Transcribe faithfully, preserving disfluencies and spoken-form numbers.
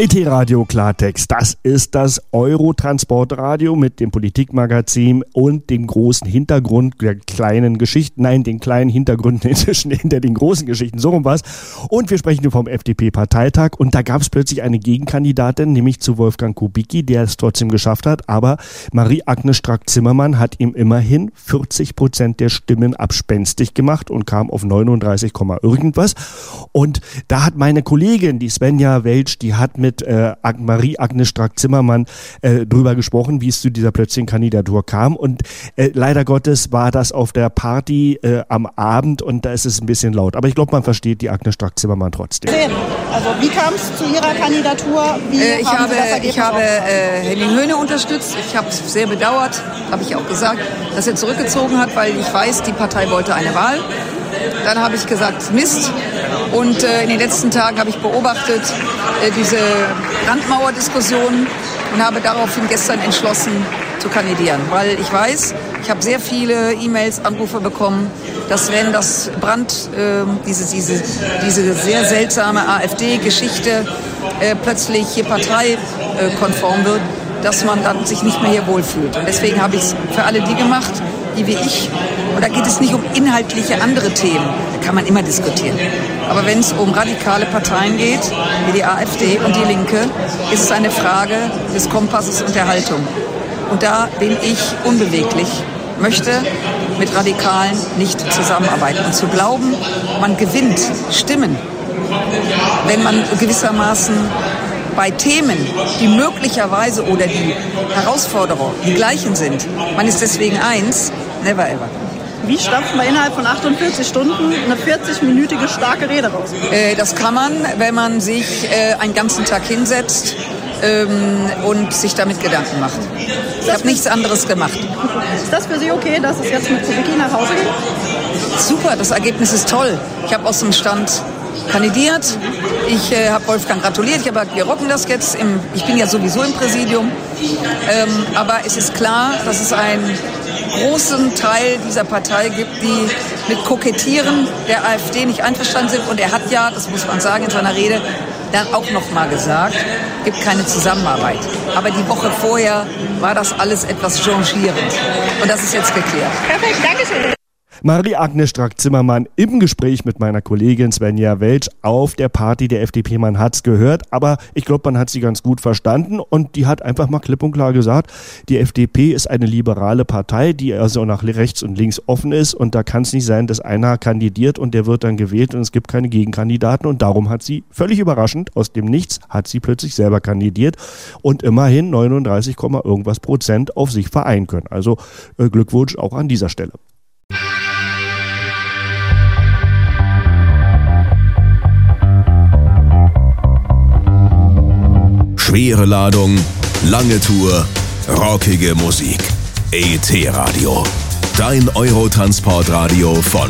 E T-Radio Klartext, das ist das Eurotransportradio mit dem Politikmagazin und dem großen Hintergrund der kleinen Geschichten, nein, den kleinen Hintergründen inzwischen hinter den großen Geschichten, so rum was. Und wir sprechen vom F D P-Parteitag und da gab es plötzlich eine Gegenkandidatin, nämlich zu Wolfgang Kubicki, der es trotzdem geschafft hat, aber Marie-Agnes Strack-Zimmermann hat ihm immerhin vierzig Prozent der Stimmen abspenstig gemacht und kam auf neununddreißig, irgendwas. Und da hat meine Kollegin, die Svenja Welch, die hat mit äh, Marie-Agnes Strack-Zimmermann äh, drüber gesprochen, wie es zu dieser plötzlichen Kandidatur kam. Und äh, leider Gottes war das auf der Party äh, am Abend und da ist es ein bisschen laut. Aber ich glaube, man versteht die Agnes Strack-Zimmermann trotzdem. Also wie kam es zu Ihrer Kandidatur? Wie äh, ich habe, ich habe äh, Henning Höhne unterstützt. Ich habe es sehr bedauert, habe ich auch gesagt, dass er zurückgezogen hat, weil ich weiß, die Partei wollte eine Wahl. Dann habe ich gesagt, Mist. Und äh, in den letzten Tagen habe ich beobachtet äh, diese Brandmauerdiskussion und habe daraufhin gestern entschlossen zu kandidieren. Weil ich weiß, ich habe sehr viele E-Mails, Anrufe bekommen, dass wenn das Brand, äh, diese, diese, diese sehr seltsame AfD-Geschichte äh, plötzlich hier parteikonform wird, dass man dann sich nicht mehr hier wohlfühlt. Und deswegen habe ich es für alle die gemacht, die wie ich, und da geht es nicht um inhaltliche andere Themen, da kann man immer diskutieren. Aber wenn es um radikale Parteien geht, wie die AfD und die Linke, ist es eine Frage des Kompasses und der Haltung. Und da bin ich unbeweglich, möchte mit Radikalen nicht zusammenarbeiten. Und zu glauben, man gewinnt Stimmen, wenn man gewissermaßen bei Themen, die möglicherweise oder die Herausforderungen die gleichen sind, man ist deswegen eins, never ever. Wie stampft man innerhalb von achtundvierzig Stunden eine vierzig-minütige starke Rede raus? Äh, das kann man, wenn man sich äh, einen ganzen Tag hinsetzt ähm, und sich damit Gedanken macht. Ich habe nichts anderes gemacht. Ist das für Sie okay, dass es jetzt mit Kubicki nach Hause geht? Super, das Ergebnis ist toll. Ich habe aus dem Stand kandidiert. Ich äh, habe Wolfgang gratuliert. Ich habe gesagt, wir rocken das jetzt. Im, ich bin ja sowieso im Präsidium. Ähm, aber es ist klar, dass es einen großen Teil dieser Partei gibt, die mit Kokettieren der AfD nicht einverstanden sind. Und er hat ja, das muss man sagen, in seiner Rede dann auch noch mal gesagt, gibt keine Zusammenarbeit. Aber die Woche vorher war das alles etwas changierend. Und das ist jetzt geklärt. Perfekt, danke schön. Marie-Agnes Strack-Zimmermann im Gespräch mit meiner Kollegin Svenja Welch auf der Party der F D P. Man hat's gehört, aber ich glaube, man hat sie ganz gut verstanden und die hat einfach mal klipp und klar gesagt, die F D P ist eine liberale Partei, die also nach rechts und links offen ist und da kann es nicht sein, dass einer kandidiert und der wird dann gewählt und es gibt keine Gegenkandidaten und darum hat sie völlig überraschend aus dem Nichts hat sie plötzlich selber kandidiert und immerhin neununddreißig, irgendwas Prozent auf sich vereinen können. Also äh, Glückwunsch auch an dieser Stelle. Schwere Ladung, lange Tour, rockige Musik. E T-Radio. Dein Eurotransportradio von